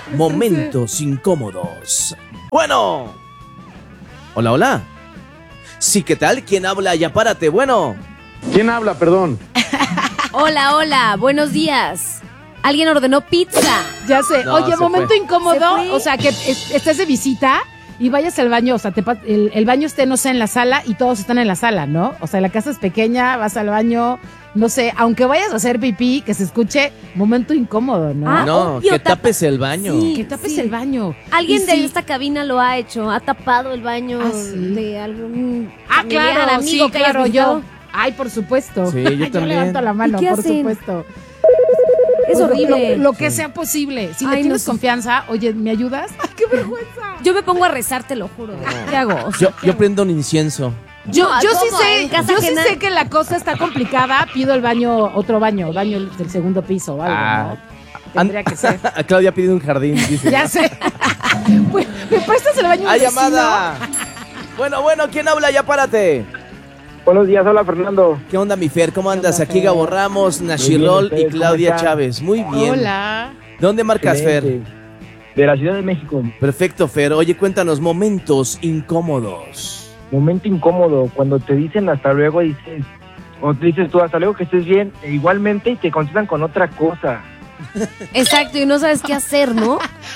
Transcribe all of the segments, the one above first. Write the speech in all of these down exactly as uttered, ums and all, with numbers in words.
momentos incómodos. Bueno. Hola, hola. Sí, ¿qué tal? ¿Quién habla? Ya párate, bueno. ¿Quién habla, perdón? Hola, hola, buenos días. ¿Alguien ordenó pizza? Ya sé. No, Oye, se momento fue. incómodo. ¿Se fue? O sea, que es- estés de visita y vayas al baño. O sea, te pa- el, el baño esté, no sé, en la sala y todos están en la sala, ¿no? O sea, la casa es pequeña, vas al baño, no sé, aunque vayas a hacer pipí, que se escuche, momento incómodo, ¿no? Ah, No, obvio, que tapa- tapes el baño. Sí. Que tapes el baño. Alguien Y de sí- esta cabina lo ha hecho, ha tapado el baño ¿Ah, sí? de algún Ah, familiar, claro, amigo sí, que hayas claro, visitado. yo. Ay, por supuesto. Sí, yo también. levanto la mano, ¿Y qué por hacen? supuesto. Es Pues lo- horrible. Lo, lo que sea posible. Si Ay, le no tienes sé. confianza, oye, ¿me ayudas? Ay, qué vergüenza. Yo me pongo a rezar, te lo juro. ¿Qué hago? O sea, Yo, ¿qué yo hago? prendo un incienso. Yo, No, yo sí ¿cómo? sé, ¿En casa yo sí ajena? sé que la cosa está complicada. Pido el baño, otro baño, baño del segundo piso o algo, Ah. ¿no? Tendría que ser. Claudia pide un jardín, dice. Ya sé. Pues, ¿me prestas el baño ¡Hay del vecino? llamada! Bueno, bueno, ¿quién habla? Ya párate. Buenos días, hola Fernando. ¿Qué onda, mi Fer? ¿Cómo andas? onda, Aquí Fer? Gabo Ramos, Muy Nashirol bien, y ¿ustedes Claudia cómo están? Chávez. Muy bien. Hola. ¿De dónde marcas, Fer? Excelente. De la Ciudad de México. Perfecto, Fer. Oye, cuéntanos momentos incómodos. Momento incómodo, cuando te dicen hasta luego, dices, o te dices tú hasta luego que estés bien, e igualmente y te contestan con otra cosa. Exacto, y no sabes qué hacer, ¿no?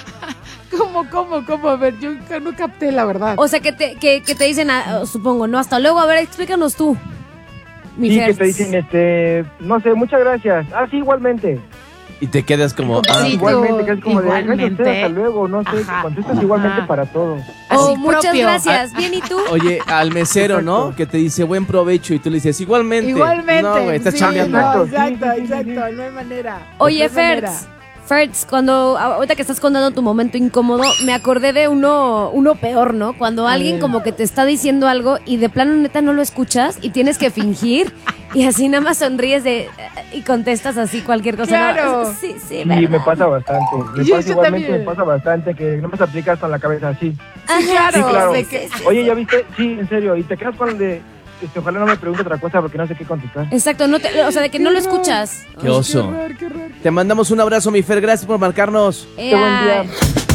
¿Cómo, cómo, cómo? A ver, yo no capté la verdad. O sea, que te, que, que te dicen, ah, supongo, no, hasta luego, a ver, explícanos tú. Mi Sí, que Fer. te dicen, este, no sé, muchas gracias. Ah, sí, igualmente. Y te quedas como... Sí, ah, tú, igualmente, que es como de, igualmente. gracias a usted, hasta luego, no sé, Ajá, contestas ajá. igualmente para todo. Oh, Así muchas propio. gracias. Bien, ¿y tú? Oye, al mesero, ¿no? Exacto. Que te dice buen provecho y tú le dices igualmente. Igualmente. No, güey, estás sí, chambeando. no, Exacto, sí, exacto, sí, sí, sí. exacto. No hay manera. Oye, No hay manera. Fertz, Fertz, cuando ahorita que estás contando tu momento incómodo, me acordé de uno, uno peor, ¿no? Cuando alguien ver. como que te está diciendo algo y de plano neta no lo escuchas y tienes que fingir y así nada más sonríes de y contestas así cualquier cosa. ¿no? Claro. Sí, sí, Sí, ¿verdad? me pasa bastante. Me Yo- pasa yo igualmente, también. me pasa bastante que no me aplicas con la cabeza así. Sí, claro. Sí, claro. de que- Oye, ¿ya viste? Sí, en serio. Y te quedas con el de, este, ojalá no me pregunte otra cosa porque no sé qué contestar. Exacto, no te, o sea, de que no lo escuchas. Qué oso. Qué horror, qué horror. Te mandamos un abrazo, mi Fer. Gracias por marcarnos. Eh, Qué buen día. ay.